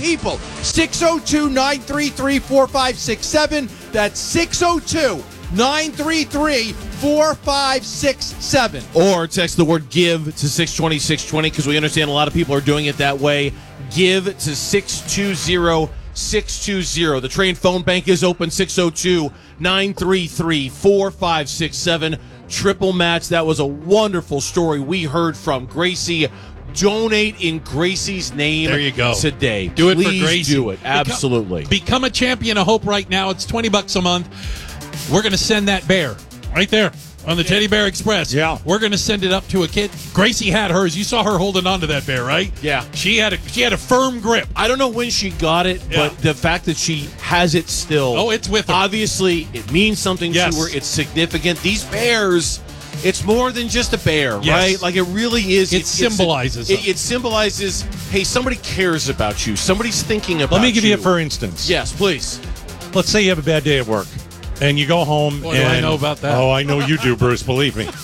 people. 602-933-4567. That's 602-933-4567. Or text the word GIVE to 620-620 because we understand a lot of people are doing it that way. GIVE to 620-620. The Train phone bank is open, 602-933-4567. Triple match. That was a wonderful story we heard from Gracie. Donate in Gracie's name. There you go. Today. Do it Please for Gracie. do it. Absolutely. Become a champion of hope right now. It's $20 a month. We're going to send that bear right there on the Teddy Bear Express. Yeah. We're going to send it up to a kid. Gracie had hers. You saw her holding on to that bear, right? Yeah. She had a firm grip. I don't know when she got it, Yeah. but the fact that she has it still. Oh, it's with her. Obviously, it means something Yes. to her. It's significant. These bears, it's more than just a bear, Yes. right? Like it really is. It symbolizes It symbolizes, hey, somebody cares about you. Somebody's thinking about you. Let me give you a for instance. Yes, please. Let's say you have a bad day at work, and you go home. Boy, do I know about that. Oh, I know you do, Bruce. Believe me.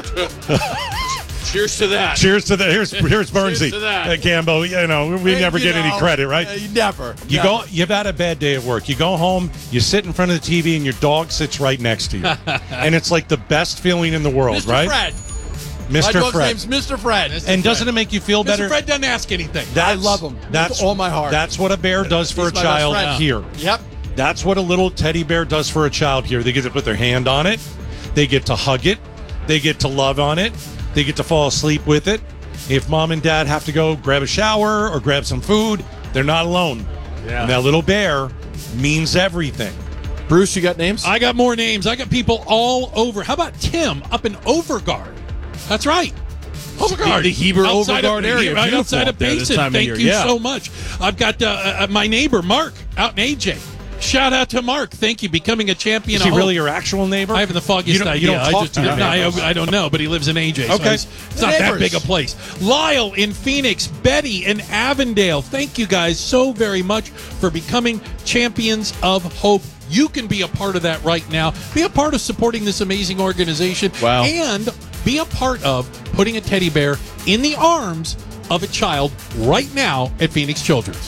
Cheers to that. Cheers to that. Here's Bernsey. Cheers to that. Gambo, you know, we never get any credit, right? Never. You've had a bad day at work. You go home, you sit in front of the TV, and your dog sits right next to you. And it's like the best feeling in the world, Mr. right? Fred. My Mr. dog's Fred. name's Mr. Fred. And doesn't it make you feel better? Mr. Fred doesn't ask anything. I love him with all my heart. That's what a bear does for He's a my best child friend. here. Yep. That's what a little teddy bear does for a child here. They get to put their hand on it. They get to hug it. They get to love on it. They get to fall asleep with it. If mom and dad have to go grab a shower or grab some food, they're not alone. Yeah. And that little bear means everything. Bruce, you got names? I got more names. I got people all over. How about Tim up in Overgard? That's right. Overgard. The Heber Outside Overgard area. Right Beautiful outside of up there this Payson. time of Thank year. you Yeah. so much. I've got my neighbor, Mark, out in AJ. Shout out to Mark. Thank you. Becoming a champion. Is he of really hope. your actual neighbor? I have the foggiest You idea. don't talk to your neighbors. I don't know, but he lives in AJ. So Okay. it's not that Neighbors. big a place. Lyle in Phoenix, Betty in Avondale. Thank you guys so very much for becoming champions of hope. You can be a part of that right now. Be a part of supporting this amazing organization. Wow. And be a part of putting a teddy bear in the arms of a child right now at Phoenix Children's.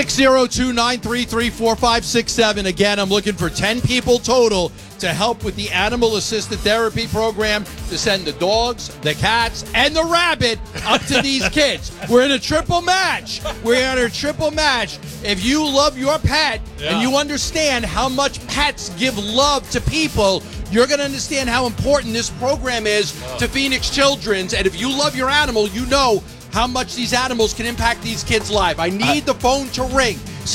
602-933-4567. Again, I'm looking for 10 people total to help with the animal assisted therapy program to send the dogs, the cats, and the rabbit up to these kids. We're in a triple match. If you love your pet and you understand how much pets give love to people, you're going to understand how important this program is to Phoenix Children's. And if you love your animal, you know how much these animals can impact these kids' lives. I need the phone to ring.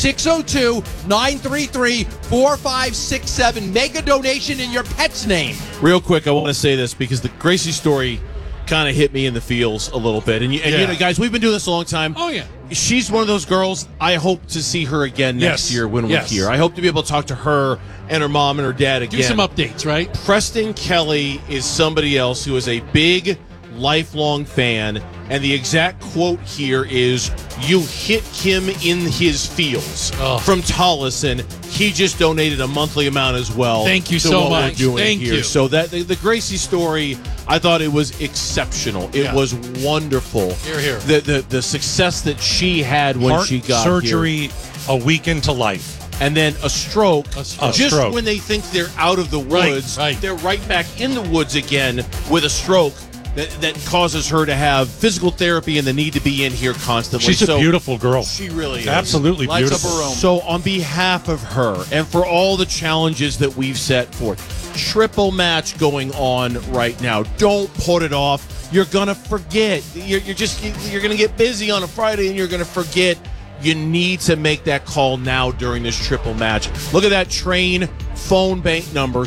602-933-4567. Make a donation in your pet's name. Real quick, I want to say this because the Gracie story kind of hit me in the feels a little bit. And you know, guys, we've been doing this a long time. Oh, yeah. She's one of those girls. I hope to see her again next year when we're here. I hope to be able to talk to her and her mom and her dad again. Do some updates, right? Preston Kelly is somebody else who is a big, lifelong fan, and the exact quote here is, "You hit him in his feels." From Tollison. He just donated a monthly amount as well. Thank you to so what much. We're doing Thank here. you. So that the Gracie story, I thought it was exceptional. It was wonderful. Hear, hear. The success that she had when Heart she got surgery here. a week into life. And then a stroke. Just stroke. when they think they're out of the woods, right. they're right back in the woods again with a stroke that causes her to have physical therapy and the need to be in here constantly. She's a beautiful girl. She really is. Absolutely Lights up beautiful. her room. So on behalf of her and for all the challenges that we've set forth, triple match going on right now. Don't put it off. You're going to forget. You're going to get busy on a Friday and you're going to forget. You need to make that call now during this triple match. Look at that Train phone bank number,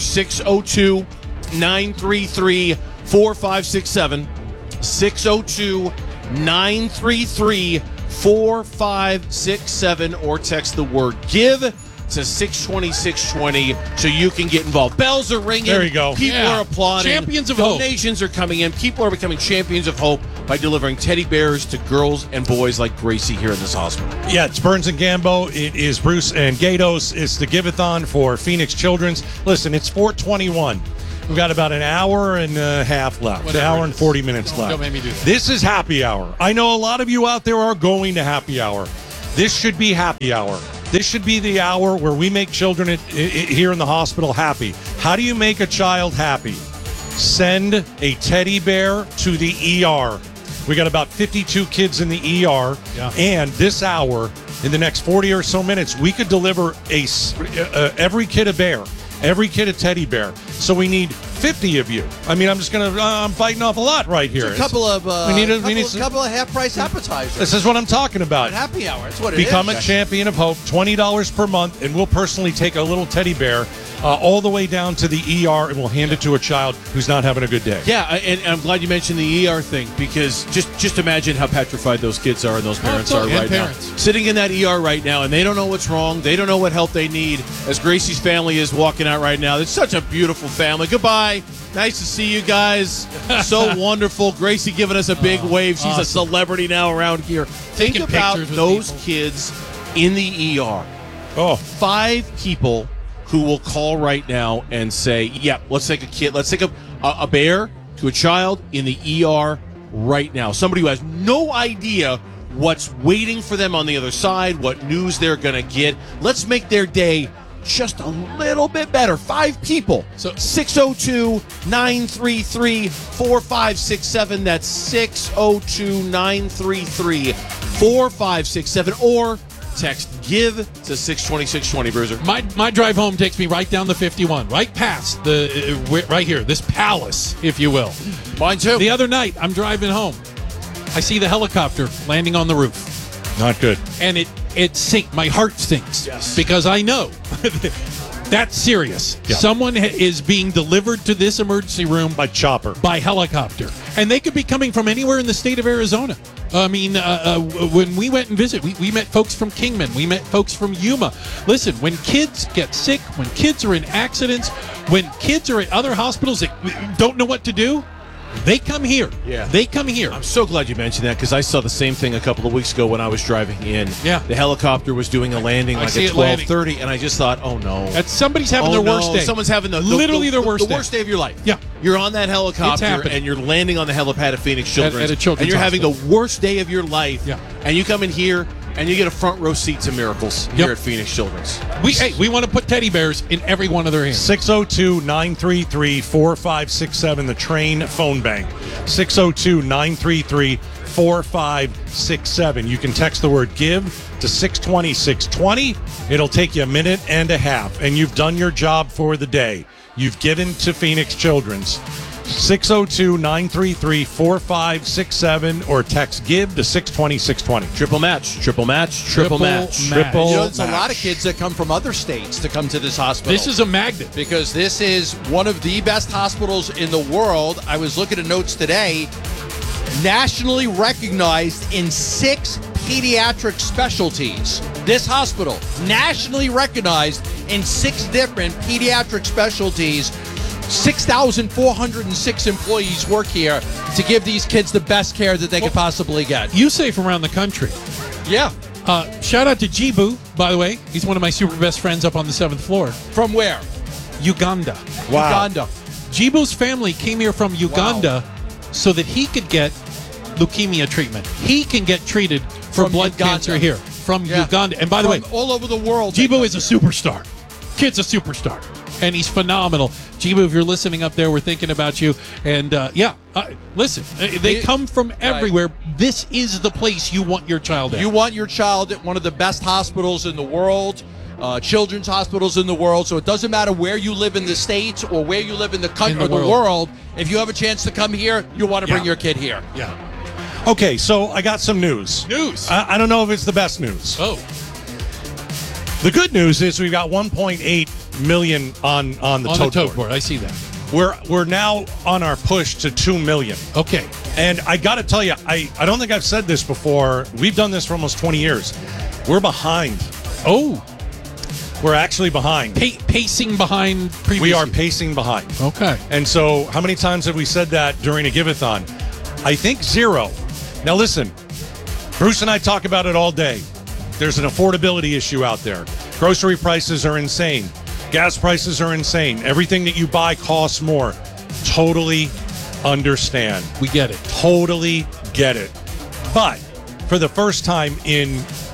602-933-4567. 602-933-4567, or text the word GIVE to 620-620 so you can get involved. Bells are ringing. There you go. People are applauding. Champions of hope. Donations are coming in. People are becoming champions of hope by delivering teddy bears to girls and boys like Gracie here in this hospital. Yeah, it's Burns and Gambo. It is Bruce and Gatos. It's the Give-a-thon for Phoenix Children's. Listen, it's 4:21. We've got about an hour and a half left. Whatever An hour it and is. 40 minutes left. Don't make me do that. This is happy hour. I know a lot of you out there are going to happy hour. This should be happy hour. This should be the hour where we make children here in the hospital happy. How do you make a child happy? Send a teddy bear to the ER. We got about 52 kids in the ER, and this hour, in the next 40 or so minutes, we could deliver every kid a bear, every kid a teddy bear. So we need 50 of you. I mean, I'm biting off a lot right here. A couple of couple of half-price appetizers. This is what I'm talking about. Happy hour. That's what it Become is. a champion of hope. $20 per month, and we'll personally take a little teddy bear all the way down to the ER, and we'll hand it to a child who's not having a good day. Yeah, and I'm glad you mentioned the ER thing, because just imagine how petrified those kids are and those parents are right now. Sitting in that ER right now, and they don't know what's wrong. They don't know what help they need. As Gracie's family is walking out right now, it's such a beautiful family. Goodbye. Nice to see you guys. So wonderful. Gracie giving us a big wave. She's a celebrity now around here. Think Taking about pictures with those people. kids in the ER. Oh, 5 people who will call right now and say, "Yep, let's take a kid. Let's take a bear to a child in the ER right now." Somebody who has no idea what's waiting for them on the other side, what news they're going to get. Let's make their day just a little bit better. 5 people. So 602-933-4567. That's 602-933-4567. Or text GIVE to 620-620, Bruiser. My drive home takes me right down the 51, right past right here, this palace, if you will. Mine too. The other night, I'm driving home. I see the helicopter landing on the roof, not good. and it sinks. My heart sinks. Yes. Because I know that's serious. Yeah. Someone is being delivered to this emergency room By chopper. by helicopter, and they could be coming from anywhere in the state of Arizona. I mean, when we went and visit, we met folks from Kingman. We met folks from Yuma. Listen, when kids get sick, when kids are in accidents, when kids are at other hospitals that don't know what to do, they come here. Yeah. They come here. I'm so glad you mentioned that, because I saw the same thing a couple of weeks ago when I was driving in. Yeah. The helicopter was doing a landing I like see at it landing. 12:30, and I just thought, oh no. Somebody's having their worst day. Someone's having literally their worst the worst day of your life. Yeah. You're on that helicopter happening. and you're landing on the helipad at Phoenix Children's. At a children's and you're having hospital. the worst day of your life. Yeah. And you come in here and you get a front row seat to miracles Yep. here at Phoenix Children's. We want to put teddy bears in every one of their hands. 602-933-4567, the Train phone bank. 602-933-4567. You can text the word GIVE to 620-620. It'll take you a minute and a half, and you've done your job for the day. You've given to Phoenix Children's. 602-933-4567 or text GIVE to 620-620. Triple match, triple match, triple match. Triple You know, there's a match. lot of kids that come from other states to come to this hospital. This is a magnet. because this is one of the best hospitals in the world. I was looking at notes today. Nationally recognized in 6 pediatric specialties. This hospital, nationally recognized in 6 different pediatric specialties. 6,406 employees work here to give these kids the best care that they could possibly get. You say from around the country. Yeah. Shout out to Jibu, by the way. He's one of my super best friends up on the 7th floor. From where? Uganda. Wow. Uganda. Jibu's family came here from Uganda so that he could get leukemia treatment. He can get treated for From blood Uganda. cancer here from Yeah. Uganda. And by the way, From all over the world. Jibu is a superstar. Kid's a superstar. And he's phenomenal. Jibu, if you're listening up there, we're thinking about you. And listen, they come from everywhere. This is the place you want your child at. You want your child at one of the best hospitals in the world, children's hospitals in the world. So it doesn't matter where you live in the States or where you live in the country or the world. If you have a chance to come here, you want to bring your kid here. Yeah. Okay, so I got some news. News. I don't know if it's the best news. Oh. The good news is we've got 1.8 million on the On the tote tote board. board. I see that. We're now on our push to 2 million. Okay. And I got to tell you, I don't think I've said this before. We've done this for almost 20 years. We're behind. Oh. We're actually behind. Pacing behind previous We are year. pacing behind. Okay. And so how many times have we said that during a give-a-thon? I think 0. Now listen, Bruce and I talk about it all day. There's an affordability issue out there. Grocery prices are insane. Gas prices are insane. Everything that you buy costs more. Totally understand. We get it. Totally get it. But for the first time in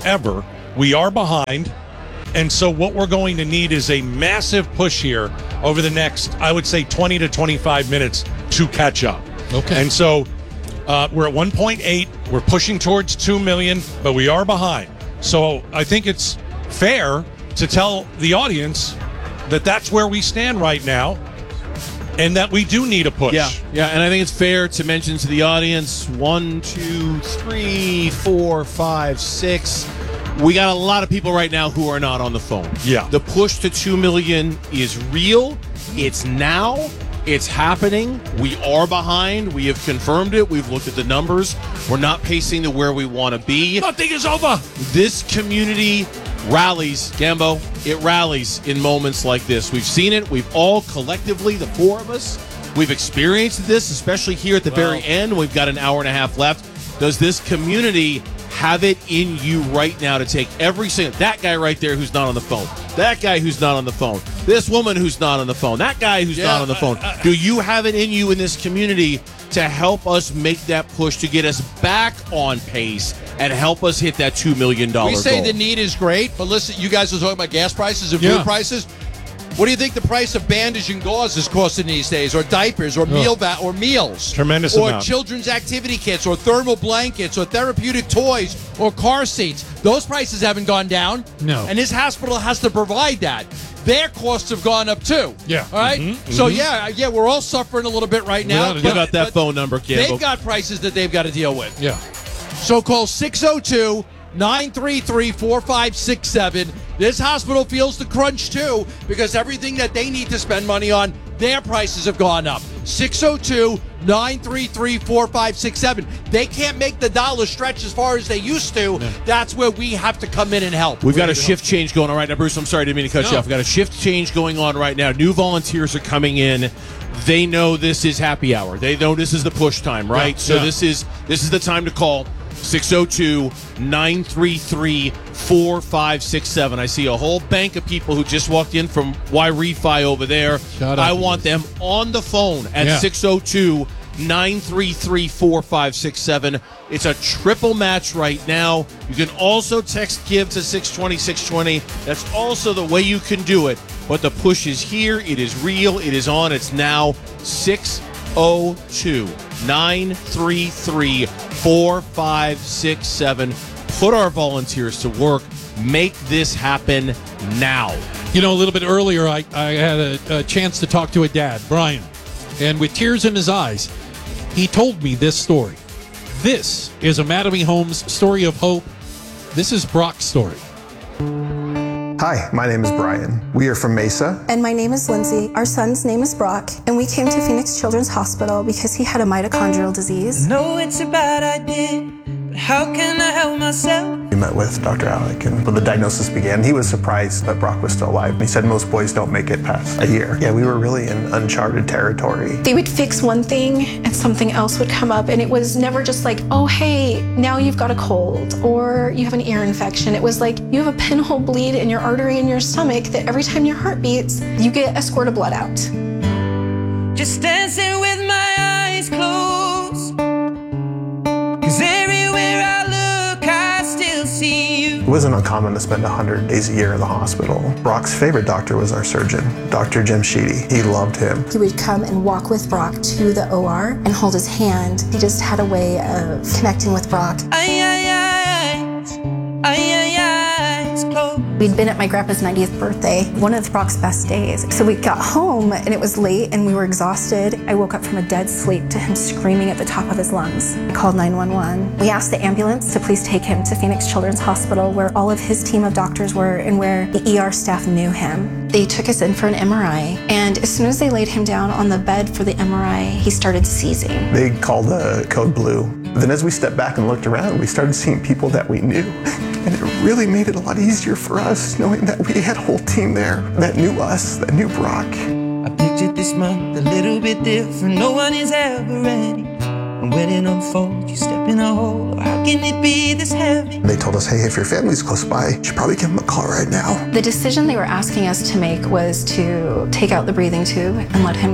However, we are behind. And so what we're going to need is a massive push here over the next, I would say, 20 to 25 minutes to catch up. Okay. And so we're at 1.8. We're pushing towards 2 million, but we are behind. So I think it's fair to tell the audience that that's where we stand right now and that we do need a push. Yeah, and I think it's fair to mention to the audience 1, 2, 3, 4, 5, 6. We got a lot of people right now who are not on the phone. Yeah. The push to 2 million is real. It's now. It's happening. We are behind. We have confirmed it. We've looked at the numbers. We're not pacing to where we want to be. Nothing is over. This community rallies, Gambo. It rallies in moments like this. We've seen it. We've all collectively, the four of us, we've experienced this, especially here at the very end. We've got an hour and a half left. Does this community have it in you right now to take every single, that guy right there who's not on the phone, that guy who's not on the phone, this woman who's not on the phone, that guy who's not on the phone? Do you have it in you in this community to help us make that push to get us back on pace and help us hit that $2 million goal? We say the need is great, but listen, you guys are talking about gas prices and food prices. What do you think the price of bandage and gauze is costing these days, or diapers, or meals? Tremendous or amount. Children's activity kits, or thermal blankets, or therapeutic toys, or car seats. Those prices haven't gone down. No. And this hospital has to provide that. Their costs have gone up too. Yeah. All right. So yeah, we're all suffering a little bit right now. Without a Give out that phone number, Gambo. They've got prices that they've got to deal with. Yeah. So call 602-933-4567. This hospital feels the crunch too, because everything that they need to spend money on, their prices have gone up. 602-933-4567. They can't make the dollar stretch as far as they used to. No. That's where we have to come in and help. We've got a shift change going on right now. Bruce, I'm sorry, I didn't mean to cut you off. We've got a shift change going on right now. New volunteers are coming in. They know this is happy hour. They know this is the push time, right? This is the time to call. 602-933-4567. I see a whole bank of people who just walked in from Y-Refi over there. I want them on the phone at 602-933-4567. It's a triple match right now. You can also text GIVE to 620-620. That's also the way you can do it. But the push is here. It is real. It is on. It's now 602-933-4567. Put our volunteers to work. Make this happen now. You know, a little bit earlier, I had a chance to talk to a dad, Brian, and with tears in his eyes, he told me this story. This is a Mattamy Homes story of hope. This is Brock's story. Hi, my name is Brian. We are from Mesa. And my name is Lindsay. Our son's name is Brock, and we came to Phoenix Children's Hospital because he had a mitochondrial disease. I know it's a bad idea, but how can I help myself? We met with Dr. Alec, and when the diagnosis began, he was surprised that Brock was still alive. He said most boys don't make it past a year. Yeah, we were really in uncharted territory. They would fix one thing and something else would come up, and it was never just like, oh, hey, now you've got a cold or you have an ear infection. It was like you have a pinhole bleed in your artery in your stomach that every time your heart beats, you get a squirt of blood out. Just dancing with my eyes closed, 'cause everywhere I look I still see you. It wasn't uncommon to spend 100 days a year in the hospital. Brock's favorite doctor was our surgeon, Dr. Jim Sheedy. He loved him. He would come and walk with Brock to the OR and hold his hand. He just had a way of connecting with Brock. Eyes closed. We'd been at my grandpa's 90th birthday, one of Brock's best days. So we got home and it was late and we were exhausted. I woke up from a dead sleep to him screaming at the top of his lungs. I called 911. We asked the ambulance to please take him to Phoenix Children's Hospital, where all of his team of doctors were and where the ER staff knew him. They took us in for an MRI, and as soon as they laid him down on the bed for the MRI, he started seizing. They called the code blue. Then as we stepped back and looked around, we started seeing people that we knew. And it really made it a lot easier for us, knowing that we had a whole team there that knew us, that knew Brock. I pictured this month a little bit different. No one is ever ready. And when it unfolds, you step in a hole. How can it be this heavy? They told us, hey, if your family's close by, you should probably give them a call right now. The decision they were asking us to make was to take out the breathing tube and let him go.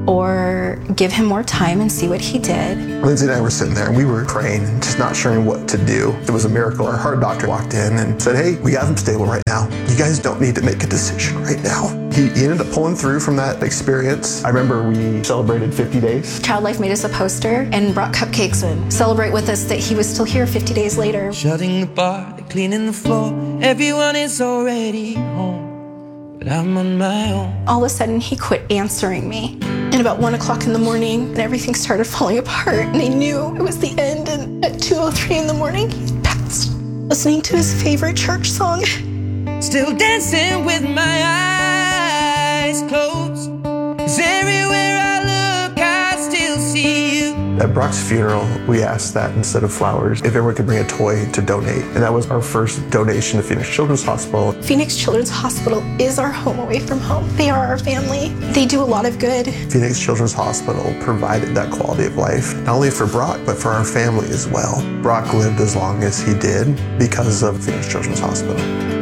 or give him more time and see what he did. Lindsay and I were sitting there and we were praying and just not sure what to do. It was a miracle. Our heart doctor walked in and said, hey, we have him stable right now. You guys don't need to make a decision right now. He ended up pulling through from that experience. I remember we celebrated 50 days. Child Life made us a poster and brought cupcakes and celebrate with us that he was still here 50 days later. Shutting the bar, cleaning the floor. Everyone is already home, but I'm on my own. All of a sudden, he quit answering me. And about 1 o'clock in the morning, everything started falling apart. And I knew it was the end. And at 2:03 in the morning, he passed. Listening to his favorite church song. Still dancing with my eyes closed. 'Cause everywhere I look, I still see you. At Brock's funeral, we asked that instead of flowers, if everyone could bring a toy to donate. And that was our first donation to Phoenix Children's Hospital. Phoenix Children's Hospital is our home away from home. They are our family. They do a lot of good. Phoenix Children's Hospital provided that quality of life, not only for Brock, but for our family as well. Brock lived as long as he did because of Phoenix Children's Hospital.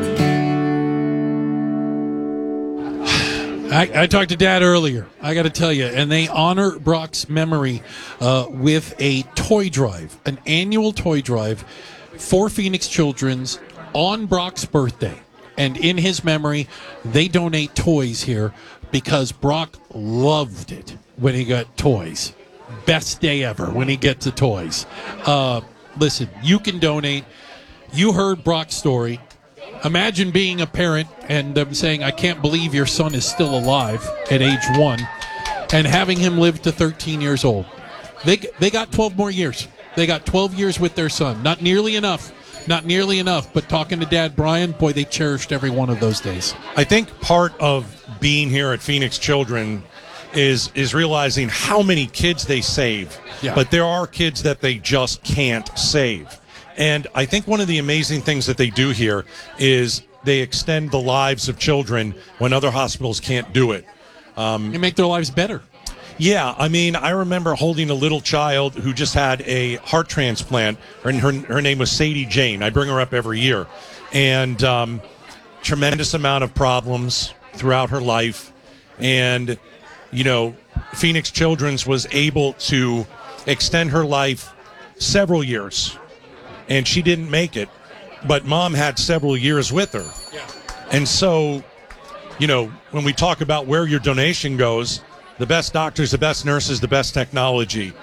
I talked to Dad earlier, I got to tell you, and they honor Brock's memory with a toy drive, an annual toy drive for Phoenix Children's on Brock's birthday. And in his memory, they donate toys here because Brock loved it when he got toys. Best day ever when he gets the toys. Listen, you can donate. You heard Brock's story. Imagine being a parent and them saying, I can't believe your son is still alive at age 1, and having him live to 13 years old. They got 12 more years. They got 12 years with their son. Not nearly enough. Not nearly enough. But talking to Dad Brian, boy, they cherished every one of those days. I think part of being here at Phoenix Children is realizing how many kids they save. Yeah. But there are kids that they just can't save. And I think one of the amazing things that they do here is they extend the lives of children when other hospitals can't do it. You make their lives better. Yeah, I mean, I remember holding a little child who just had a heart transplant, and her name was Sadie Jane. I bring her up every year. And tremendous amount of problems throughout her life. And, you know, Phoenix Children's was able to extend her life several years. And she didn't make it, but Mom had several years with her. Yeah. And so, you know, when we talk about where your donation goes, the best doctors, the best nurses, the best technology.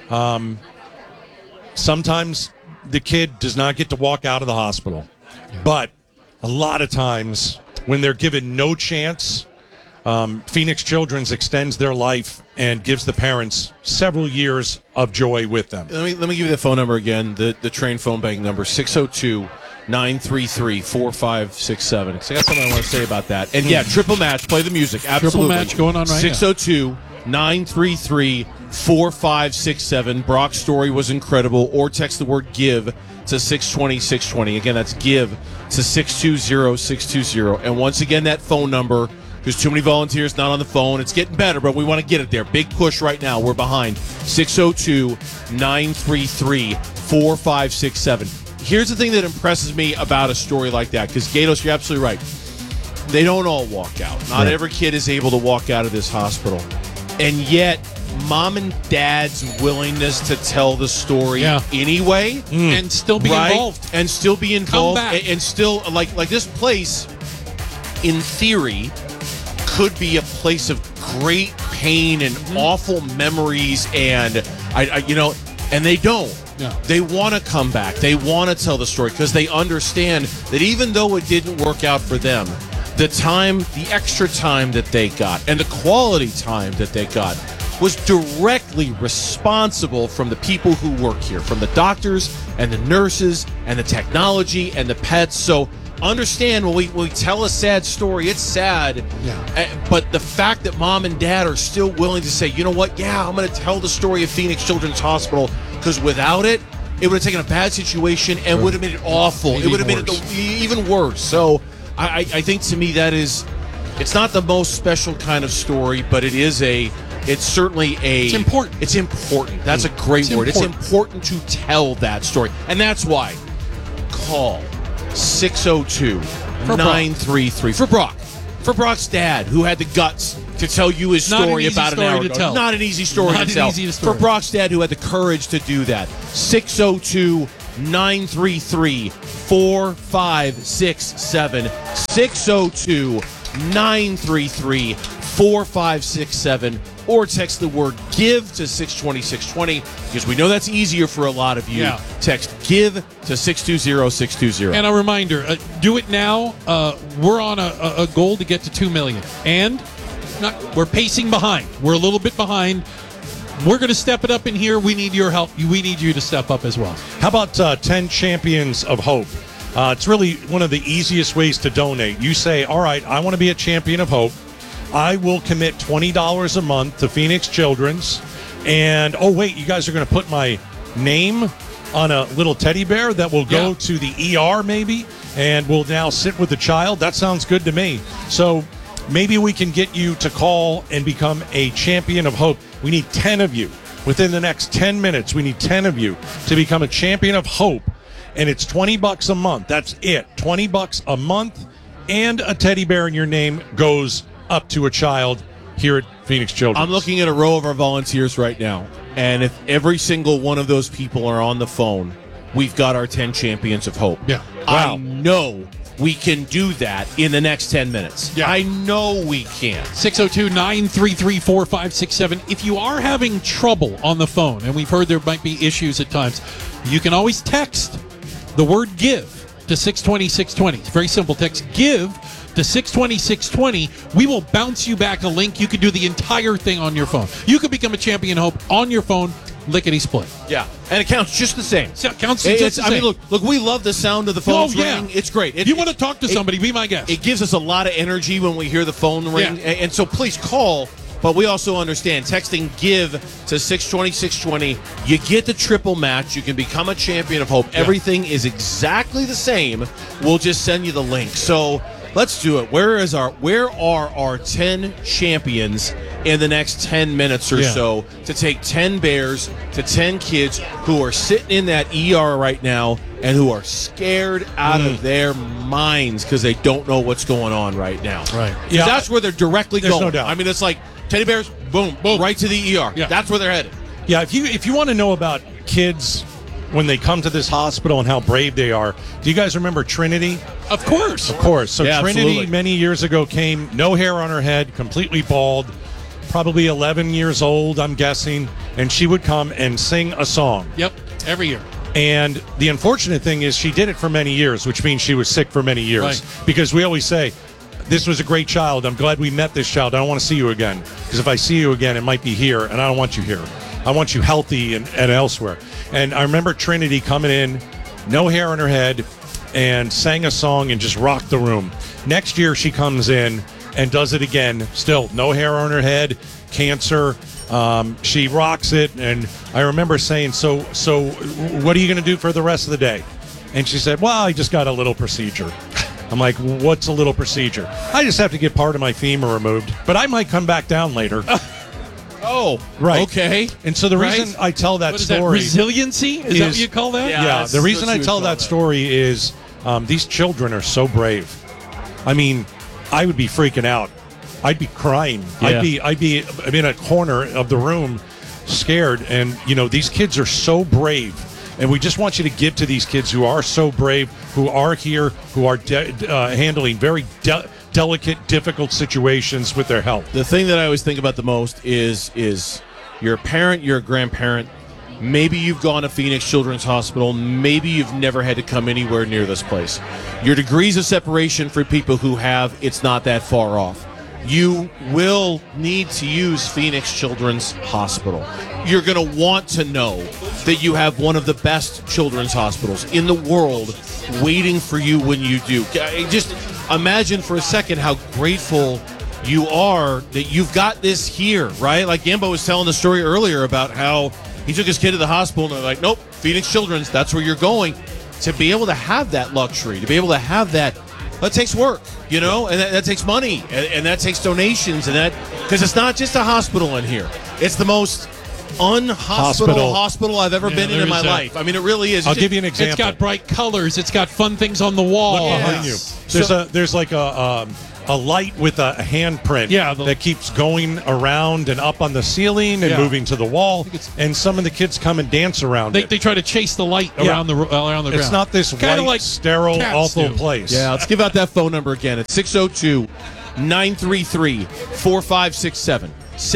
Sometimes the kid does not get to walk out of the hospital. Yeah. But a lot of times when they're given no chance, Phoenix Children's extends their life and gives the parents several years of joy with them. Let me give you the phone number again, the Train phone bank number, 602-933-4567. Because I got something I want to say about that. And yeah, triple match, play the music, absolutely. Triple match going on right now. 602-933-4567. Brock's story was incredible. Or text the word GIVE to 620-620. Again, that's GIVE to 620-620. And once again, that phone number, there's too many volunteers not on the phone. It's getting better, but we want to get it there. Big push right now. We're behind. 602-933-4567. Here's the thing that impresses me about a story like that, because Gatos, you're absolutely right. They don't all walk out. Not every kid is able to walk out of this hospital. And yet, Mom and Dad's willingness to tell the story anyway. And still be involved. And still be involved. Come back. And still, like this place, in theory, could be a place of great pain and awful memories, and and they don't. Yeah. They want to come back. They want to tell the story because they understand that even though it didn't work out for them, the time, the extra time that they got, and the quality time that they got was directly responsible from the people who work here, from the doctors and the nurses and the technology and the pets. So understand when we tell a sad story, it's sad. Yeah. But the fact that Mom and Dad are still willing to say, you know what, I'm going to tell the story of Phoenix Children's Hospital, because without it, it would have taken a bad situation and would have made it awful. It would have made it even worse. So I think to me that it's not the most special kind of story, but it's certainly it's important. It's important. That's a great word. It's important to tell that story. And that's why call 602-933 for Brock. For Brock's dad, who had the guts to tell you his Not an story easy about an story hour to ago. tell. Not an easy story Not to an tell. easy story. For Brock's dad, who had the courage to do that. 602-933-4567. 602-933-4567. Or text the word GIVE to 620-620, because we know that's easier for a lot of you. Yeah. Text GIVE to 620-620. And a reminder, do it now. We're on a goal to get to 2 million. And we're pacing behind. We're a little bit behind. We're going to step it up in here. We need your help. We need you to step up as well. How about 10 Champions of Hope? It's really one of the easiest ways to donate. You say, all right, I want to be a champion of hope. I will commit $20 a month to Phoenix Children's. And, oh, wait, you guys are going to put my name on a little teddy bear that will go to the ER maybe and will now sit with the child? That sounds good to me. So maybe we can get you to call and become a champion of hope. We need 10 of you. Within the next 10 minutes, we need 10 of you to become a champion of hope. And it's $20 a month. That's it. $20 a month, and a teddy bear in your name goes up to a child here at Phoenix Children's. I'm looking at a row of our volunteers right now, and if every single one of those people are on the phone, we've got our 10 Champions of Hope. Yeah. I Wow. know we can do that in the next 10 minutes. Yeah. I know we can. 602-933-4567. If you are having trouble on the phone, and we've heard there might be issues at times, you can always text the word GIVE to 620-620. It's very simple. Text GIVE to 620-620. We will bounce you back a link. You can do the entire thing on your phone. You can become a champion of hope on your phone, lickety-split. Yeah, and it counts just the same. So it counts It's- just the I mean, same. look, we love the sound of the phones Oh, yeah. ringing. It's great. If you want to talk to somebody, be my guest. It gives us a lot of energy when we hear the phone ring. Yeah. And so please call. But we also understand texting GIVE to 620-620. You get the triple match. You can become a champion of hope. Everything is exactly the same. We'll just send you the link. So let's do it. Where are our 10 champions in the next 10 minutes or so to take 10 bears to 10 kids who are sitting in that ER right now and who are scared out of their minds because they don't know what's going on right now. Right. Yeah, that's where they're directly There's going. no doubt. I mean, it's like teddy bears, boom, right to the ER. Yeah. That's where they're headed. Yeah, if you want to know about kids when they come to this hospital and how brave they are, do you guys remember Trinity? Of course. Of course. So Yeah, Trinity absolutely. many years ago came, no hair on her head, completely bald, probably 11 years old, I'm guessing, and she would come and sing a song. Yep. Every year. And the unfortunate thing is she did it for many years, which means she was sick for many years. Right. Because we always say, this was a great child. I'm glad we met this child. I don't want to see you again. Because if I see you again, it might be here, and I don't want you here. I want you healthy and elsewhere. And I remember Trinity coming in, no hair on her head, and sang a song and just rocked the room. Next year, she comes in and does it again. Still, no hair on her head, cancer. She rocks it. And I remember saying, so what are you going to do for the rest of the day? And she said, well, I just got a little procedure. I'm like, what's a little procedure? I just have to get part of my femur removed, but I might come back down later. Oh, Right. Okay. And so the reason I tell that What is that? story, Resiliency? Is that what you call that? Yeah. yeah, that's the reason what I you tell would call that that. story is these children are so brave. I mean, I would be freaking out. I'd be crying. Yeah. I'd be in a corner of the room, scared. And these kids are so brave. And we just want you to give to these kids who are so brave, who are here, who are handling very delicate, difficult situations with their health. The thing that I always think about the most is you're a parent, you're a grandparent. Maybe you've gone to Phoenix Children's Hospital. Maybe you've never had to come anywhere near this place. Your degrees of separation for people who have, it's not that far off. You will need to use Phoenix Children's Hospital. You're going to want to know that you have one of the best children's hospitals in the world waiting for you when you do. Just imagine for a second how grateful you are that you've got this here, right? Like Gambo was telling the story earlier about how he took his kid to the hospital and they're like, nope, Phoenix Children's, that's where you're going. To be able to have that luxury, to be able to have that takes work, and that takes money, and that takes donations, and that, because it's not just a hospital in here. It's the most hospital I've ever been in there my is that. life. I mean, it really is. I'll give you an example. It's got bright colors. It's got fun things on the wall. Look behind you. There's like a a light with a handprint that keeps going around and up on the ceiling and moving to the wall. And some of the kids come and dance around it. They try to chase the light around the ground. It's not this Kinda white, like sterile, cats awful do. place. Yeah, let's give out that phone number again. It's 602-933-4567.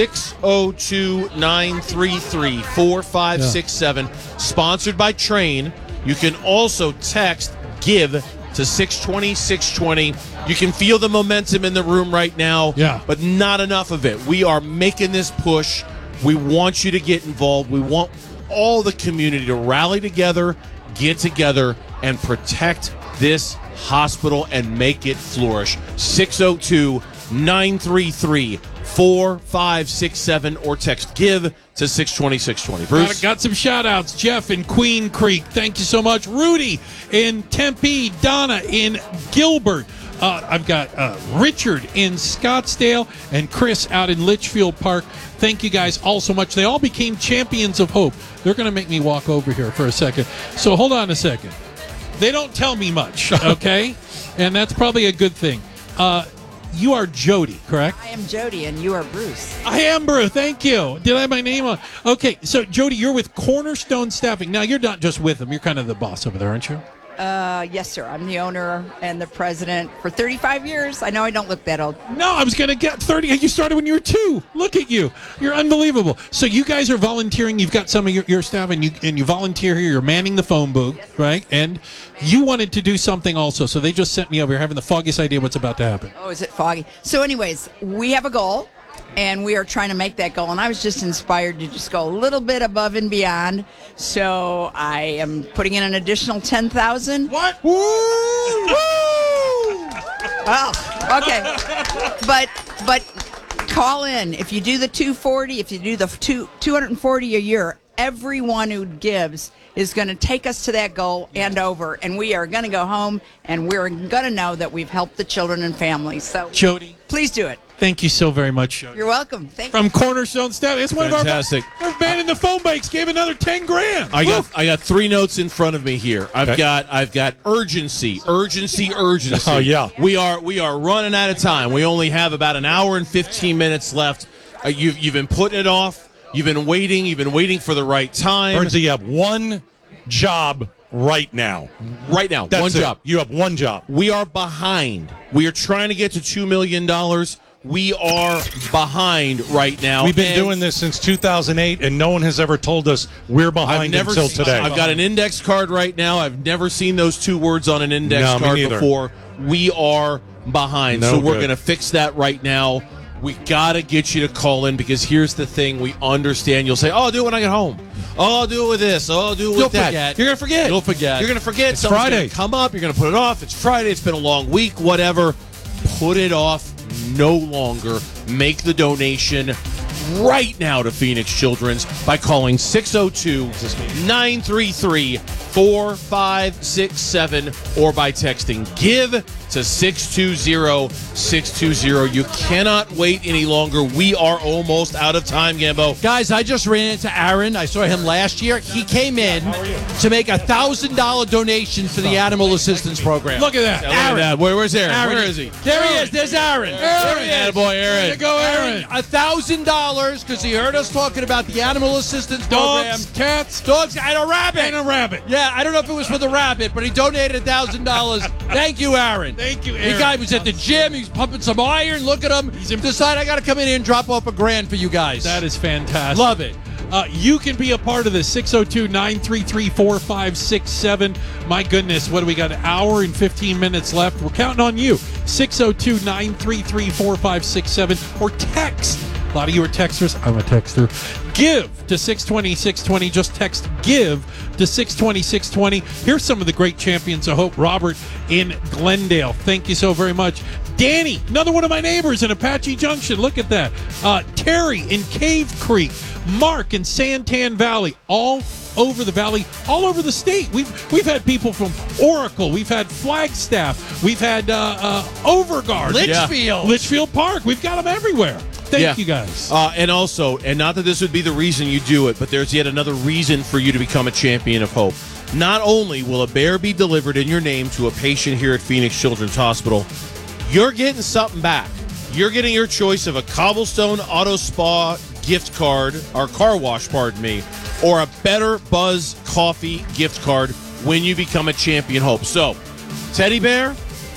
602-933-4567. Sponsored by Train. You can also text GIVE to 620-620. You can feel the momentum in the room right now, but not enough of it. We are making this push. We want you to get involved. We want all the community to rally together, get together, and protect this hospital and make it flourish. 602-933-4567 or text GIVE to 620-620. Bruce? Got some shout-outs. Jeff in Queen Creek, thank you so much. Rudy in Tempe. Donna in Gilbert. I've got Richard in Scottsdale and Chris out in Litchfield Park. Thank you guys all so much. They all became champions of hope. They're going to make me walk over here for a second. So hold on a second. They don't tell me much, okay? And that's probably a good thing. You are Jody, correct? I am Jody, and you are Bruce. I am Bruce. Thank you. Did I have my name on? Okay, so Jody, you're with Cornerstone Staffing. Now, you're not just with them. You're kind of the boss over there, aren't you? Yes, sir. I'm the owner and the president for 35 years. I know I don't look that old. No, I was going to get 30. You started when you were 2. Look at you. You're unbelievable. So you guys are volunteering. You've got some of your staff, and you volunteer here. You're manning the phone booth, right? And you wanted to do something also. So they just sent me over here having the foggiest idea what's about to happen. Oh, is it foggy? So anyways, we have a goal, and we are trying to make that goal. And I was just inspired to just go a little bit above and beyond. So I am putting in an additional 10,000. What? Woo! Well, okay. But call in. If you do the 240, if you do the 240 a year, everyone who gives is going to take us to that goal and over. And we are going to go home, and we're going to know that we've helped the children and families. So, Jody, please do it. thank you so very much, Jody. You're welcome. Thank From you. Cornerstone Staff. It's one Fantastic. of our man in the phone banks gave another 10 grand. I got 3 notes in front of me here. I've got urgency. Oh yeah. We are running out of time. We only have about an hour and 15 minutes left. You've been putting it off. You've been waiting. You've been waiting for the right time. Bernsey, you have one job right now. Right now, That's one it. job. You have one job. We are behind. We are trying to get to $2 million. We are behind right now. We've been doing this since 2008, and no one has ever told us we're behind until today. I've got an index card right now. I've never seen those 2 words on an index card before. We are behind. No so we're good. going to fix that right now. We got to get you to call in because here's the thing. We understand. You'll say, oh, I'll do it when I get home. Oh, I'll do it with this. Oh, I'll do it with that. Forget. You're going to forget. You'll forget. You're going to forget. It's Something's Friday. gonna come up. You're going to put it off. It's Friday. It's been a long week. Whatever. Put it off no longer. Make the donation right now to Phoenix Children's by calling 602-933-4567 or by texting GIVE to 620-620. You cannot wait any longer. We are almost out of time, Gambo. Guys, I just ran into Aaron. I saw him last year. He came in to make a $1,000 donation for the Animal Assistance Program. Look at that. Look at that. Where's Aaron? Aaron. Where is he? There he is. There's Aaron. Aaron. There he is. Attaboy, Aaron. Way to go, Aaron. $1,000 because he heard us talking about the Animal Assistance Program. Dogs, cats, Dogs, and a rabbit. and a rabbit. Yeah, I don't know if it was for the rabbit, but he donated $1,000. Thank you, Aaron. Thank you, The Aaron. guy was at the gym. He's pumping some iron. Look at him. He's decided I got to come in here and drop off $1,000 for you guys. That is fantastic. Love it. You can be a part of this. 602-933-4567. My goodness, what do we got? An hour and 15 minutes left. We're counting on you. 602-933-4567 or text. A lot of you are texters. I'm a texter. Give to 620-620. Just text GIVE to 620-620. Here's some of the great champions of hope. Robert in Glendale. Thank you so very much. Danny, another one of my neighbors in Apache Junction. Look at that. Terry in Cave Creek. Mark in Santan Valley. All over the valley, all over the state. We've had people from Oracle. We've had Flagstaff. We've had Overguard. Litchfield Park. We've got them everywhere. Thank you guys. And also, and not that this would be the reason you do it, but there's yet another reason for you to become a champion of hope. Not only will a bear be delivered in your name to a patient here at Phoenix Children's Hospital, you're getting something back. You're getting your choice of a Cobblestone Auto Spa gift card, or car wash, pardon me, or a Better Buzz Coffee gift card when you become a Champion Hope. So, Teddy Bear,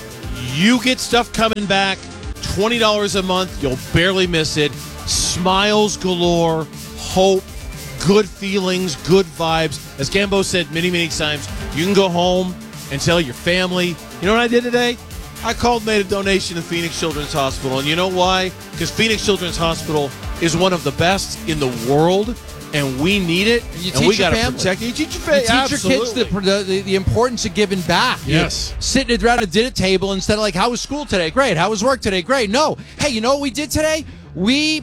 you get stuff coming back, $20 a month. You'll barely miss it. Smiles galore, hope, good feelings, good vibes. As Gambo said many, many times, you can go home and tell your family, you know what I did today? I called, made a donation to Phoenix Children's Hospital. And you know why? Because Phoenix Children's Hospital is one of the best in the world, and we need it. And we got to protect it. You teach your family. You teach your kids the importance of giving back. Yes. Sitting around a dinner table instead of like, how was school today? Great. How was work today? Great. No. Hey, you know what we did today? We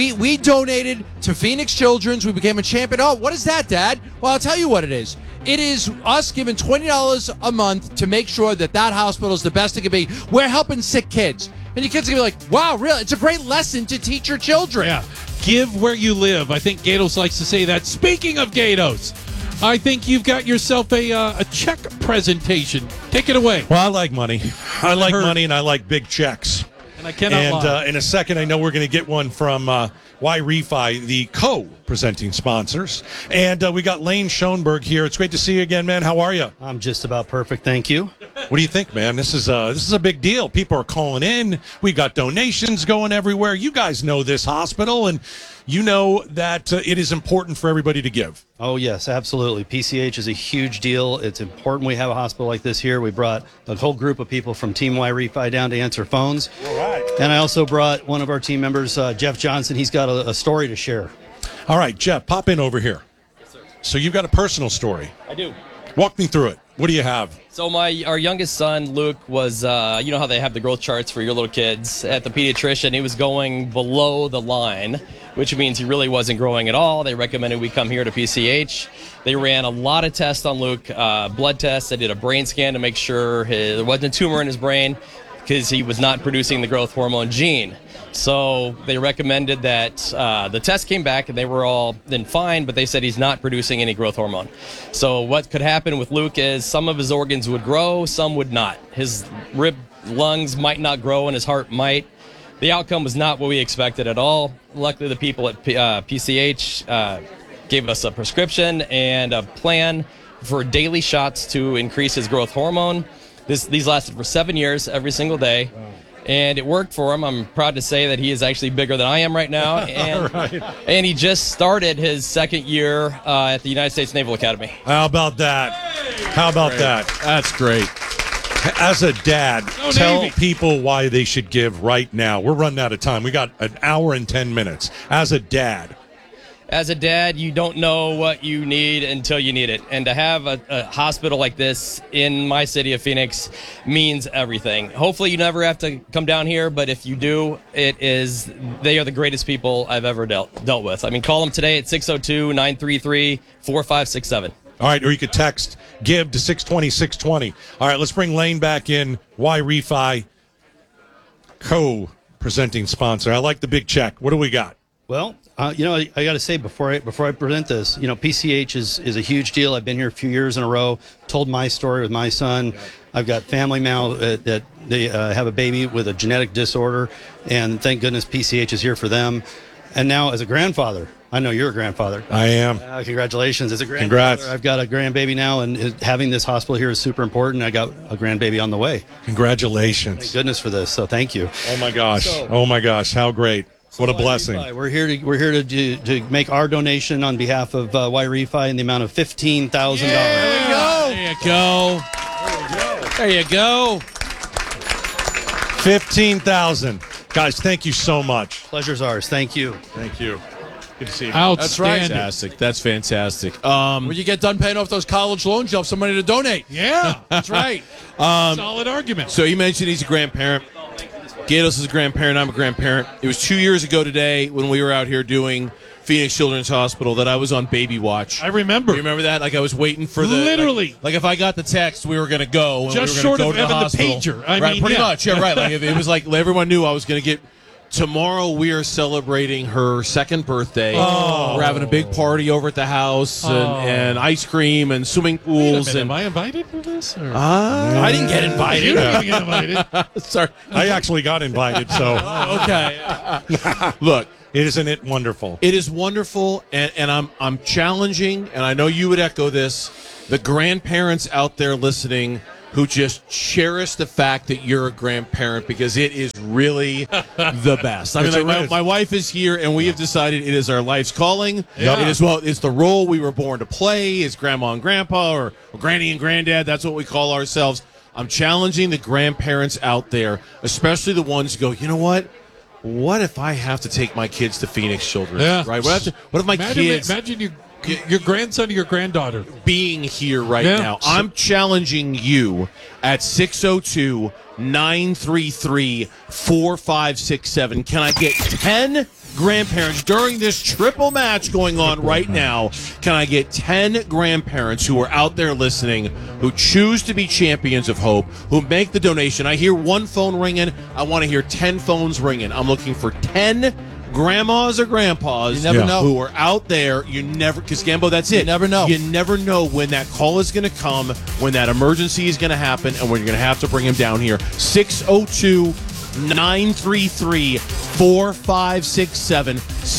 donated to Phoenix Children's. We became a champion. Oh, what is that, Dad? Well, I'll tell you what it is. It is us giving $20 a month to make sure that hospital is the best it can be. We're helping sick kids. And your kids are going to be like, wow, really? It's a great lesson to teach your children. Yeah. Give where you live. I think Gatos likes to say that. Speaking of Gatos, I think you've got yourself a check presentation. Take it away. Well, I like money. I like money, and I like big checks. And I cannot lie. In a second, I know we're going to get one from Y-Refi, the co-presenting sponsors. And we got Lane Schoenberg here. It's great to see you again, man. How are you? I'm just about perfect, thank you. What do you think, man? This is a big deal. People are calling in. We got donations going everywhere. You guys know this hospital, and you know that it is important for everybody to give. Oh, yes, absolutely. PCH is a huge deal. It's important we have a hospital like this here. We brought a whole group of people from Team Y-Refi down to answer phones. All right. And I also brought one of our team members, Jeff Johnson. He's got a story to share. All right, Jeff, pop in over here. Yes, sir. So you've got a personal story. I do. Walk me through it. What do you have? So our youngest son, Luke, was, you know how they have the growth charts for your little kids at the pediatrician. He was going below the line, which means he really wasn't growing at all. They recommended we come here to PCH. They ran a lot of tests on Luke, blood tests. They did a brain scan to make sure there wasn't a tumor in his brain because he was not producing the growth hormone gene. So they recommended that the test came back and they were all then fine, but they said he's not producing any growth hormone. So what could happen with Luke is some of his organs would grow, some would not. His lungs might not grow and his heart might. The outcome was not what we expected at all. Luckily, the people at PCH gave us a prescription and a plan for daily shots to increase his growth hormone. These lasted for 7 years, every single day. And it worked for him. I'm proud to say that he is actually bigger than I am right now. And, right. And he just started his second year at the United States Naval Academy. How about that? How about that? That's great. As a dad, tell Navy. people why they should give right now. We're running out of time. We got an hour and 10 minutes. As a dad. As a dad, you don't know what you need until you need it. And to have a hospital like this in my city of Phoenix means everything. Hopefully you never have to come down here, but if you do, they are the greatest people I've ever dealt with. I mean, call them today at 602-933-4567. All right, or you could text GIVE to 620-620. All right, let's bring Lane back in. Y-Refi, co-presenting sponsor. I like the big check. What do we got? Well, I got to say before I present this, PCH is a huge deal. I've been here a few years in a row, told my story with my son. I've got family now that they have a baby with a genetic disorder, and thank goodness PCH is here for them. And now as a grandfather, I know you're a grandfather. I am. Congratulations. As a grandfather, Congrats. I've got a grandbaby now, and having this hospital here is super important. I got a grandbaby on the way. Congratulations. Thank goodness for this, so thank you. Oh, my gosh. Oh, my gosh. How great. What a blessing. We're here to make our donation on behalf of Y-Refi in the amount of $15,000. There you go. There you go. $15,000. Guys, thank you so much. Pleasure's ours. Thank you. Thank you. Good to see you. Outstanding. Fantastic. That's fantastic. When you get done paying off those college loans, you'll have some money to donate. Yeah. That's right. Solid argument. So you mentioned he's a grandparent. Gatos is a grandparent. I'm a grandparent. It was 2 years ago today when we were out here doing Phoenix Children's Hospital that I was on baby watch. I remember. You remember that? Like I was waiting for the literally. Like if I got the text, we were going to go. And Just we were short go of to Evan the hospital. pager. Right, pretty much. Yeah, right. Like it was like everyone knew I was going to get Tomorrow we are celebrating her second birthday. We're having a big party over at the house and ice cream and swimming Wait a pools. minute, And am I invited for this? Or? I didn't get You invited. didn't get invited. sorry. I actually got invited, so Okay. Look, isn't it wonderful? it is wonderful, and I'm challenging, and I know you would echo this. The grandparents out there listening who just cherish the fact that you're a grandparent, because it is really the best. I mean, It's like, a- my wife is here, and we have decided it is our life's calling. Yeah. It is it's the role we were born to play as grandma and grandpa, or granny and granddad. That's what we call ourselves. I'm challenging the grandparents out there, especially the ones who go, you know what? What if I have to take my kids to Phoenix Children's? Yeah. Right? What if my kids Imagine your grandson or your granddaughter. being here right Yeah. now? I'm challenging you at 602-933-4567. Can I get 10 grandparents during this triple match going on right now? Can I get 10 grandparents who are out there listening, who choose to be champions of hope, who make the donation? I hear one phone ringing. I want to hear 10 phones ringing. I'm looking for 10 grandmas or grandpas You never know. who are out there. You never, because Gambo, that's it. You never know. You never know when that call is going to come, when that emergency is going to happen, and when you're going to have to bring him down here. 602-933-4567.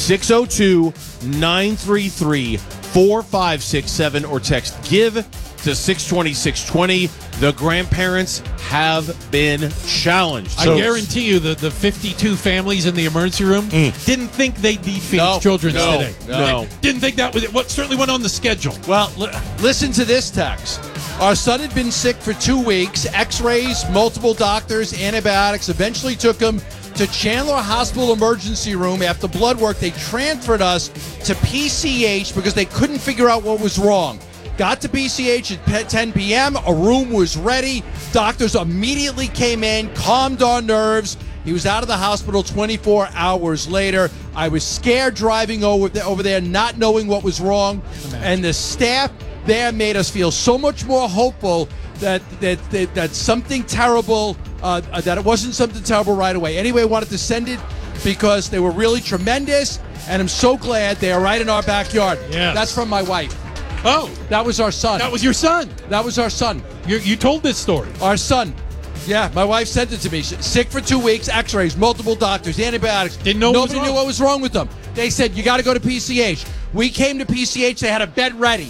602-933-4567, or text GIVE to 620-620. The grandparents have been challenged. I guarantee you that the 52 families in the emergency room didn't think they'd need Phoenix Children's today. No. Didn't think that was what certainly went on the schedule. Well, listen to this text. Our son had been sick for 2 weeks. X-rays, multiple doctors, antibiotics. Eventually took him to Chandler Hospital emergency room. After blood work, they transferred us to PCH because they couldn't figure out what was wrong. Got to PCH at 10 p.m. A room was ready. Doctors immediately came in, calmed our nerves. He was out of the hospital 24 hours later. I was scared driving over there, not knowing what was wrong. And the staff there made us feel so much more hopeful that something terrible, that it wasn't something terrible right away. Anyway, I wanted to send it because they were really tremendous, and I'm so glad they are right in our backyard. Yes. That's from my wife. Oh, That was our son. that was your son. That was our son. You told this story. Our son. Yeah, my wife sent it to me. Sick for 2 weeks, x-rays, multiple doctors, antibiotics. Didn't know what was Nobody knew wrong. what was wrong with them. They said, you got to go to PCH. We came to PCH. They had a bed ready.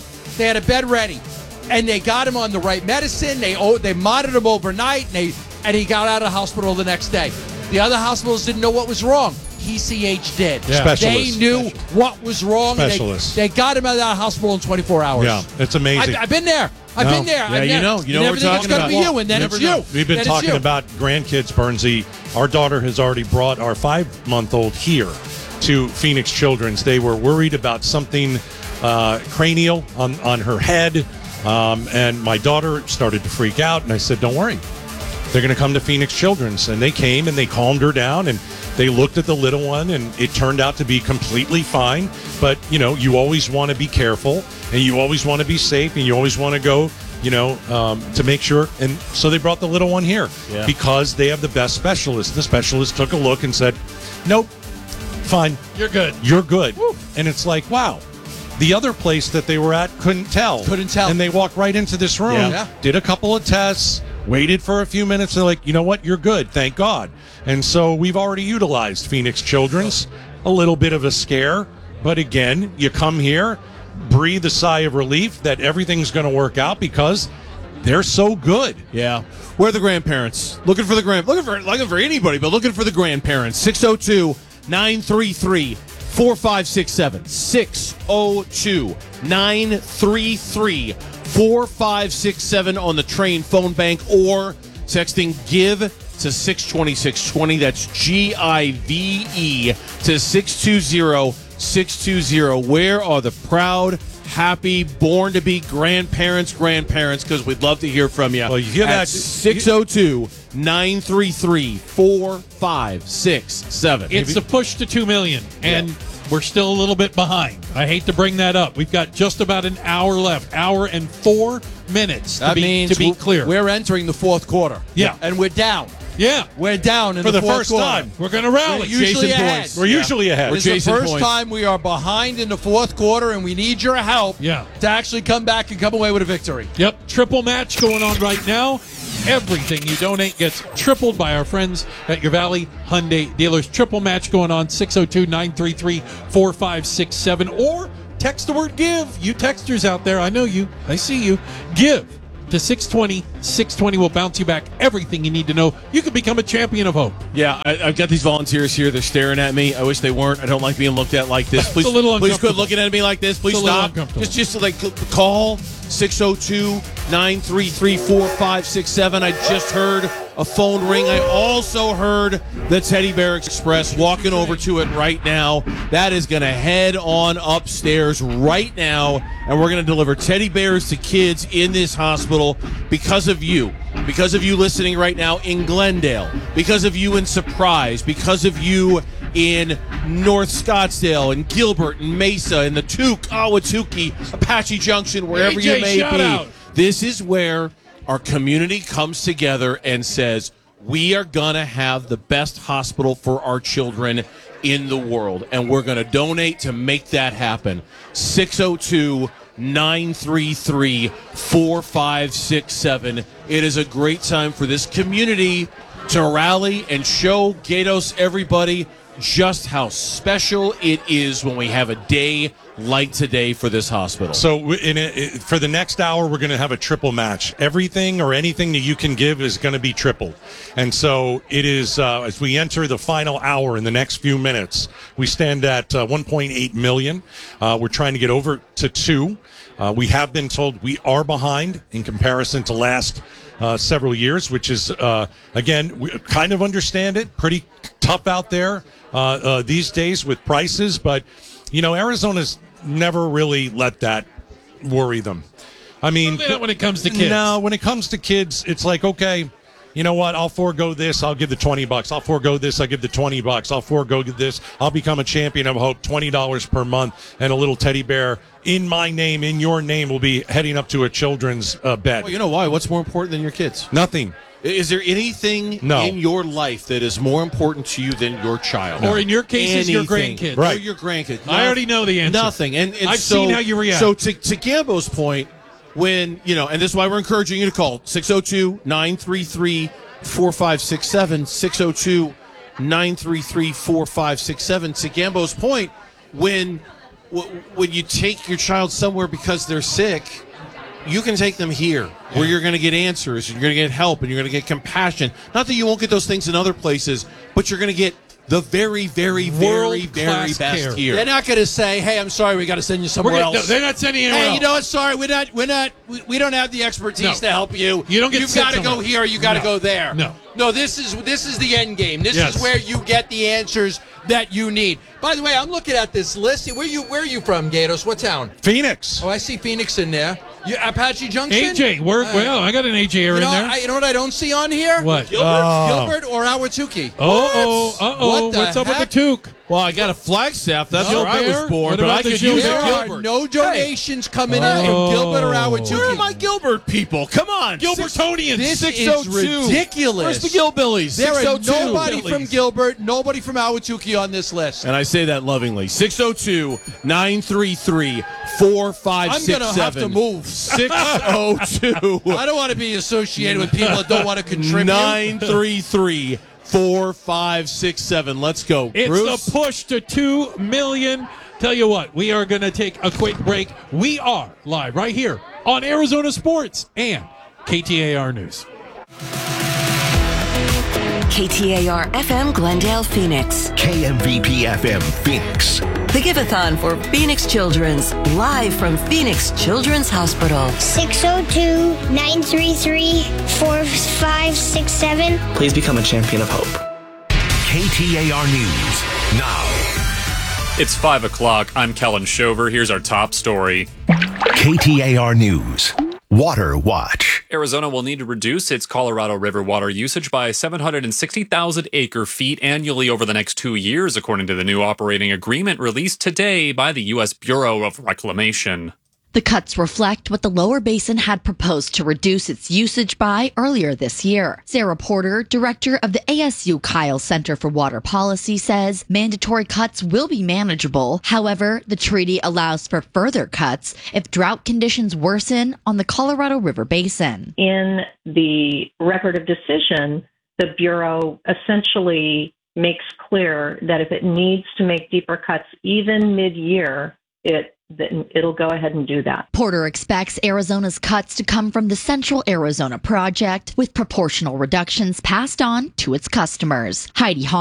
And they got him on the right medicine. They monitored him overnight, and he got out of the hospital the next day. The other hospitals didn't know what was wrong. PCH did. Yeah. They Specialists. knew what was wrong. and Specialists. They got him out of the hospital in 24 hours. Yeah, it's amazing. I've been there. I've been there. Yeah, I've you never- know what we're never think talking it's gonna about. be you, and then Never it's know. you. We've been Then it's talking you. about grandkids, Bernsey. Our daughter has already brought our 5-month-old here to Phoenix Children's. They were worried about something cranial on her head, and my daughter started to freak out, and I said, don't worry. They're going to come to Phoenix Children's. And they came, and they calmed her down, and they looked at the little one, and it turned out to be completely fine. But, you always want to be careful, and you always want to be safe, and you always want to go, to make sure. And so they brought the little one here because they have the best specialist. The specialist took a look and said, nope, fine. You're good. You're good. And it's like, wow. The other place that they were at couldn't tell. And they walked right into this room, Yeah. did a couple of tests, waited for a few minutes. They're like, you know what? You're good. Thank God. And so we've already utilized Phoenix Children's. A little bit of a scare. But again, you come here, breathe a sigh of relief that everything's going to work out because they're so good. Yeah. Where are the grandparents? Looking for anybody, but looking for the grandparents. 602-933-4567. 602-933-4567 on the Train phone bank, or texting GIVE to 620-620. That's GIVE to 620-620. Where are the proud, happy, born to be grandparents? Because we'd love to hear from you. Well, you hear that? 602-933-4567. It's the push to 2 million, and we're still a little bit behind. I hate to bring that up. We've got just about an hour left, hour and 4 minutes That means to be clear. we're entering the fourth quarter. Yeah. And we're down. Yeah. We're down in For the fourth first quarter. time. We're going to rally. We're usually Jason ahead. points. We're usually ahead. This is the Jason first points. time we are behind in the fourth quarter, and we need your help Yeah. to actually come back and come away with a victory. Yep, triple match going on right now. Everything you donate gets tripled by our friends at your Valley Hyundai dealers. Triple match going on 602-933-4567 or text the word give. You texters out there, I know you. I see you. Give to 620. 620 will bounce you back everything you need to know. You can become a champion of hope. Yeah, I've got these volunteers here. They're staring at me. I wish they weren't. I don't like being looked at like this. Please, a little please quit uncomfortable. looking at me like this. Please It's a little stop. uncomfortable. Just like call 602-933-4567. I just heard a phone ring. I also heard the Teddy Bear Express walking over to it right now. That is going to head on upstairs right now, and we're going to deliver teddy bears to kids in this hospital because of you. Because of you listening right now in Glendale, because of you in Surprise, because of you in North Scottsdale and Gilbert and Mesa and the Ahwatukee, Apache Junction, wherever AJ, you may shout be. out. This is where our community comes together and says, we are going to have the best hospital for our children in the world, and we're going to donate to make that happen. 602-933-4567. It is a great time for this community to rally and show Gatos, everybody, just how special it is when we have a day like today for this hospital. So for the next hour, we're going to have a triple match. Everything or anything that you can give is going to be triple. And so it is, as we enter the final hour in the next few minutes, we stand at 1.8 million. We're trying to get over to 2. We have been told we are behind in comparison to last several years, which is, again, we kind of understand it. Pretty tough out there these days with prices. But, Arizona's never really let that worry them. I mean, when it comes to kids. No, when it comes to kids, it's like, okay, you know what? I'll forego this. I'll give the $20. I'll forego this. I'll give the $20. I'll forego this. I'll become a champion of hope. $20 per month, and a little teddy bear in my name, in your name, will be heading up to a children's bed. Well, you know why? What's more important than your kids? Nothing. Is there anything in your life that is more important to you than your child? Or in your case, is your Anything. grandkid. Or your grandkid. I already know the answer. Nothing. And I've so, seen how you react. So to Gambo's point, when, and this is why we're encouraging you to call 602-933-4567, 602-933-4567. To Gambo's point, when you take your child somewhere because they're sick, you can take them here where you're going to get answers, and you're going to get help, and you're going to get compassion. Not that you won't get those things in other places, but you're going to get the very, very, very, very best care. here. They're not going to say, "Hey, I'm sorry, we got to send you somewhere else." No, they're not sending you anywhere Hey, else. you know what? Sorry, we don't have the expertise to help you. You don't get You've sent got to go somewhere. here. You got to No. go there. No. This is the end game. This Yes. is where you get the answers that you need. By the way, I'm looking at this list. Where are you from, Gatos? What town? Phoenix. Oh, I see Phoenix in there. Apache Junction. AJ, I got an AJ in there. You know what I don't see on here? What? Gilbert or Ahwatukee? Uh-oh. What's up with the Took? Well, I got a Flagstaff. That's where I was Gilbert? born, What but about I the could use There are Gilbert. no donations coming in from Gilbert or Ahwatukee. Where are my Gilbert people? Come on. Gilbertonians. This 602. is ridiculous. Where's the Gilbillies? There are 602. nobody from Gilbert, nobody from Ahwatukee on this list. And I say that lovingly. 602-933-4567. I'm going to have to move. 602. I don't want to be associated with people that don't want to contribute. 933-4567. Let's go. It's Bruce? the push to 2 million. Tell you what, we are going to take a quick break. We are live right here on Arizona Sports and KTAR News. KTAR FM Glendale, Phoenix. KMVP FM Phoenix. The Giveathon for Phoenix Children's, live from Phoenix Children's Hospital. 602-933-4567. Please become a champion of hope. KTAR News now. It's 5 o'clock. I'm Kellen Shover. Here's our top story. KTAR News. Water Watch. Arizona will need to reduce its Colorado River water usage by 760,000 acre-feet annually over the next 2 years, according to the new operating agreement released today by the U.S. Bureau of Reclamation. The cuts reflect what the lower basin had proposed to reduce its usage by earlier this year. Sarah Porter, director of the ASU Kyle Center for Water Policy, says mandatory cuts will be manageable. However, the treaty allows for further cuts if drought conditions worsen on the Colorado River Basin. In the record of decision, the Bureau essentially makes clear that if it needs to make deeper cuts even mid-year, it'll go ahead and do that. Porter expects Arizona's cuts to come from the Central Arizona Project, with proportional reductions passed on to its customers. Heidi Hahn,